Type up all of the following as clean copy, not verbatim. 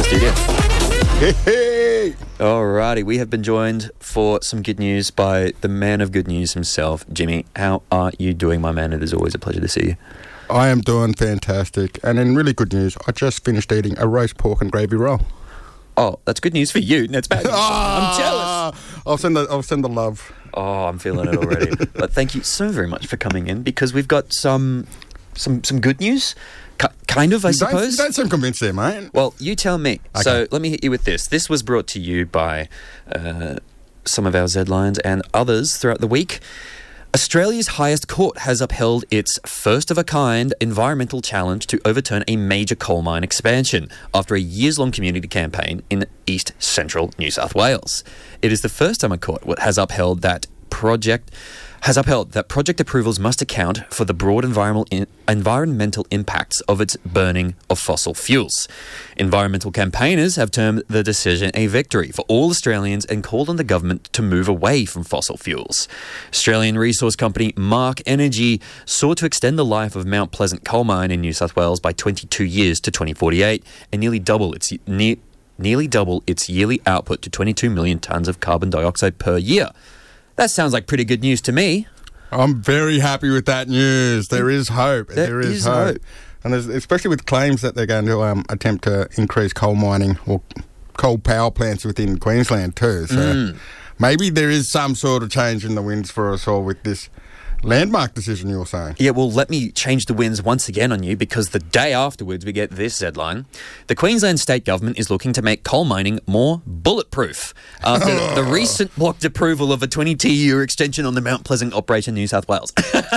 the studio. Hey. Alrighty, we have been joined for some good news by the man of good news himself, Jimmy. How are you doing, my man? It is always a pleasure to see you. I am doing fantastic. And in really good news, I just finished eating a roast pork and gravy roll. Oh, that's good news for you. That's bad news. I'm jealous. I'll send the love. Oh, I'm feeling it already. But thank you so very much for coming in, because we've got some good news. Kind of, I suppose. Don't seem convinced there, mate. Well, you tell me. Okay. So let me hit you with this. This was brought to you by some of our Z-Lines and others throughout the week. Australia's highest court has upheld its first-of-a-kind environmental challenge to overturn a major coal mine expansion after a years-long community campaign in east-central New South Wales. It is the first time a court has upheld that project approvals must account for the broad environmental impacts of its burning of fossil fuels. Environmental campaigners have termed the decision a victory for all Australians and called on the government to move away from fossil fuels. Australian resource company Mark Energy sought to extend the life of Mount Pleasant coal mine in New South Wales by 22 years to 2048 and nearly double its yearly output to 22 million tonnes of carbon dioxide per year. That sounds like pretty good news to me. I'm very happy with that news. There is hope. There is hope. And especially with claims that they're going to attempt to increase coal mining or coal power plants within Queensland too. So maybe there is some sort of change in the winds for us all with this landmark decision you're saying. Yeah, well, let me change the winds once again on you, because the day afterwards we get this headline. The Queensland State Government is looking to make coal mining more bulletproof after the recent blocked approval of a 22-year extension on the Mount Pleasant operation in New South Wales.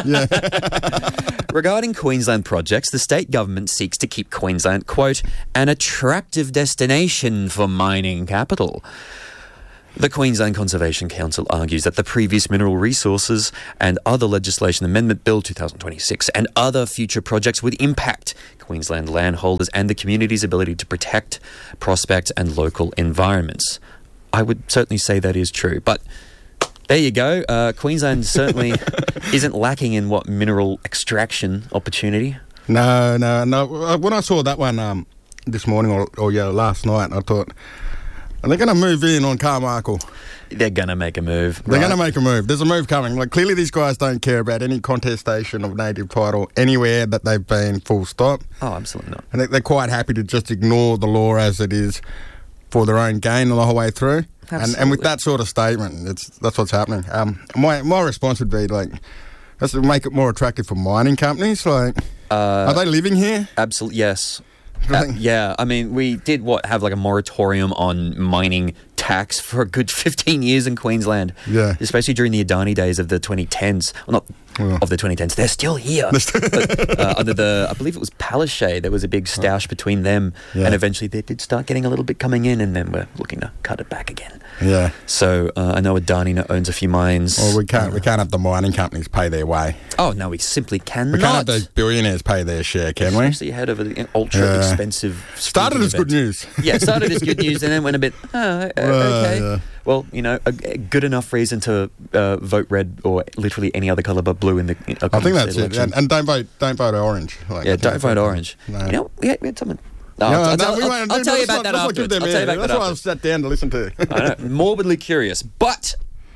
Regarding Queensland projects, the state government seeks to keep Queensland, quote, an attractive destination for mining capital. The Queensland Conservation Council argues that the previous Mineral Resources and Other Legislation Amendment Bill 2026 and other future projects would impact Queensland landholders and the community's ability to protect, prospect and local environments. I would certainly say that is true, but there you go. Queensland certainly isn't lacking in mineral extraction opportunity. No. When I saw that one this morning or last night, I thought, are they going to move in on Carmichael? They're going to make a move. They're going to make a move. There's a move coming. Like, clearly these guys don't care about any contestation of native title anywhere that they've been, full stop. Oh, absolutely not. And they're quite happy to just ignore the law as it is for their own gain the whole way through. And with that sort of statement, that's what's happening. My response would be, like, let's make it more attractive for mining companies. Like, are they living here? Absolutely, yes. Yeah, I mean, we did have like a moratorium on mining tax for a good 15 years in Queensland. Yeah. Especially during the Adani days of the 2010s. Well, not of the 2010s. They're still here. But, under I believe it was Palaszczuk, there was a big stoush between them. Yeah. And eventually they did start getting a little bit coming in, and then we're looking to cut it back again. Yeah. So I know Adani owns a few mines. Well, we can't have the mining companies pay their way. Oh, no, we simply cannot. We can't have those billionaires pay their share, can we? Especially ahead of an ultra-expensive... Started as good news. Yeah, started as good news and then went a bit, okay. Yeah. Well, a good enough reason to vote red or literally any other colour but blue in the I think that's election. It. And don't vote orange. Don't vote orange. No. We had someone... I'll tell you about that afterwards. That's why I sat down to listen to. I know, morbidly curious. But,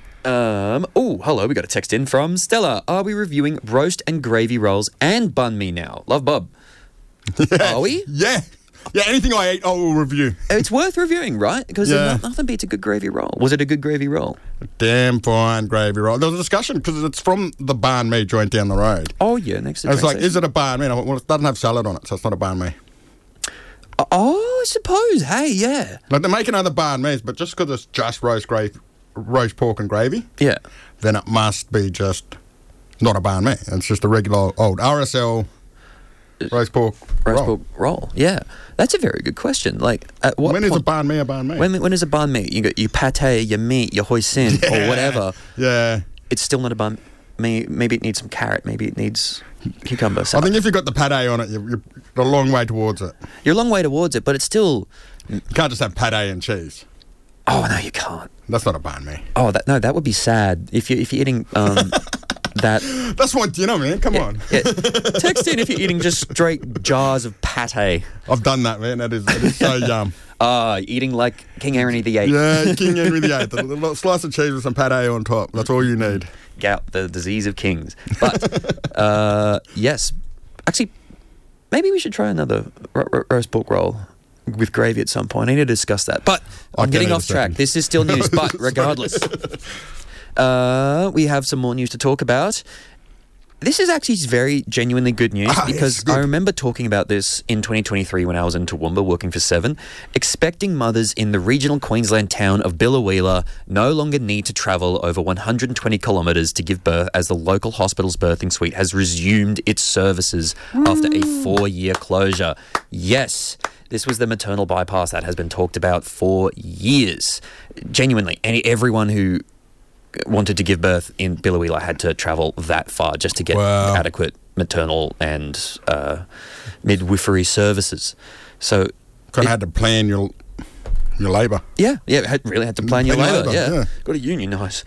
hello, we got a text in from Stella. Are we reviewing roast and gravy rolls and banh mi now? Love, Bob. Yeah. Are we? Yeah. Yeah, anything I eat, I will review. It's worth reviewing, right? Because nothing beats a good gravy roll. Was it a good gravy roll? A damn fine gravy roll. There was a discussion because it's from the banh mi joint down the road. Oh, yeah, next to the I was like, is it a banh mi? Well, it doesn't have salad on it, so it's not a banh mi. Oh, I suppose. Hey, yeah. Like, they're making other banh mi's, but just because it's just roast pork and gravy, then it must be just not a banh mi. It's just a regular old RSL roast pork roll. Yeah, that's a very good question. Like, at what when is a banh mi a banh mi? When is a banh mi? You got your pate, your meat, your hoisin, or whatever. Yeah, it's still not a banh mi. Maybe it needs some carrot. Maybe it needs cucumber. So I think if you've got the pate on it, you're a long way towards it. You're a long way towards it, but it's still... You can't just have pate and cheese. Oh, no, you can't. That's not a banh mi. Oh, that would be sad. If you're eating... that that's my dinner, man. Come on. Yeah. Text in if you're eating just straight jars of pate. I've done that, man. That is so yum. Eating like King Henry VIII. Yeah, King Henry VIII. A little slice of cheese with some pate on top. That's all you need. Gout, the disease of kings. But, yes. Actually, maybe we should try another roast pork roll with gravy at some point. I need to discuss that. But I'm getting off track. This is still news, but regardless. We have some more news to talk about. This is actually very genuinely good news because I remember talking about this in 2023 when I was in Toowoomba working for Seven. Expecting mothers in the regional Queensland town of Biloela no longer need to travel over 120 kilometres to give birth as the local hospital's birthing suite has resumed its services after a 4-year closure. Yes. This was the maternal bypass that has been talked about for years. Genuinely, everyone who wanted to give birth in Biloela had to travel that far just to get adequate maternal and midwifery services. So kind of had to plan your labour. Yeah, really had to plan your labour. Yeah, got to unionise.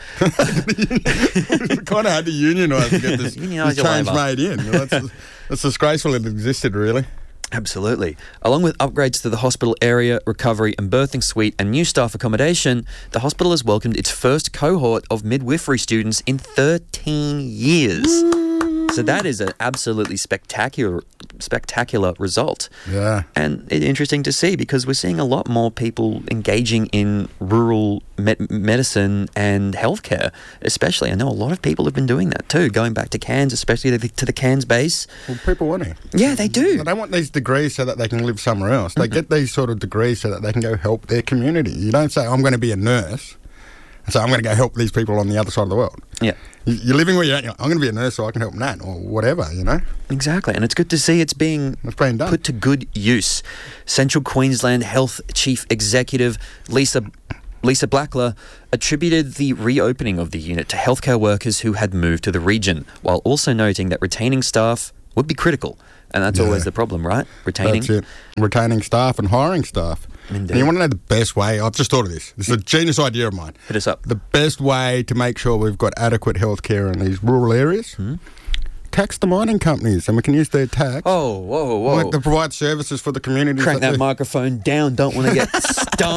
Kind of had to unionise to get this change made in. That's disgraceful it existed, really. Absolutely. Along with upgrades to the hospital area, recovery and birthing suite and new staff accommodation, the hospital has welcomed its first cohort of midwifery students in 13 years. So that is an absolutely spectacular result. Yeah. And it's interesting to see because we're seeing a lot more people engaging in rural medicine and healthcare, especially. I know a lot of people have been doing that too, going back to Cairns, especially to the Cairns base. Well, people want it. Yeah, they do. They want these degrees so that they can live somewhere else. They get these sort of degrees so that they can go help their community. You don't say, I'm going to be a nurse. So I'm going to go help these people on the other side of the world. Yeah. You're living where you're at. I'm going to be a nurse so I can help Nat or whatever, you know? Exactly. And it's good to see it's being done. Put to good use. Central Queensland Health Chief Executive Lisa Blackler attributed the reopening of the unit to healthcare workers who had moved to the region, while also noting that retaining staff would be critical. And that's always the problem, right? That's it. Retaining staff and hiring staff. Indeed. And you want to know the best way? I've just thought of this. This is a genius idea of mine. Hit us up. The best way to make sure we've got adequate healthcare in these rural areas? Tax the mining companies, and we can use their tax. Oh, whoa. To provide services for the community. Crank that microphone down. Don't want to get stung.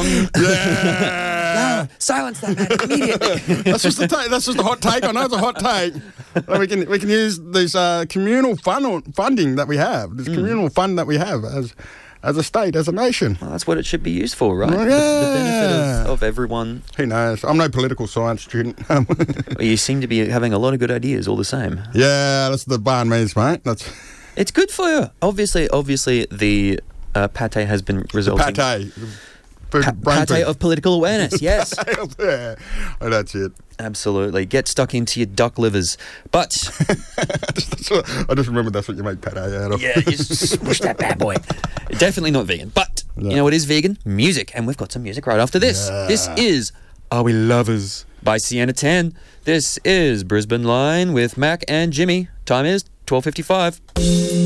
Yeah. No, silence that man immediately. That's just a hot take. I know it's a hot take. We can use this communal funding that we have. This communal fund that we have as a state, as a nation. Well, that's what it should be used for, right? Yeah. The benefit of everyone. Who knows? I'm no political science student. Well, you seem to be having a lot of good ideas all the same. Yeah, that's the barn means, mate. It's good for you. Obviously, the pate has been resulting... Pate of political awareness, yes. Yeah, that's it. Absolutely. Get stuck into your duck livers. But... I just remember that's what you make pate out of. Yeah, you smush that bad boy. Definitely not vegan. But you know what is vegan? Music. And we've got some music right after this. Yeah. This is Are We Lovers by Sienna Tan. This is Brisbane Line with Mac and Jimmy. Time is 12:55.